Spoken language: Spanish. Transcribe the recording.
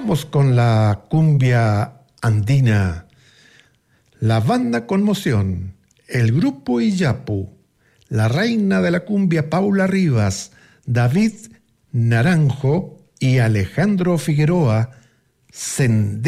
Vamos con la cumbia andina, la banda Conmoción, el grupo Iyapu, la reina de la cumbia Paula Rivas, David Naranjo y Alejandro Figueroa, Sendero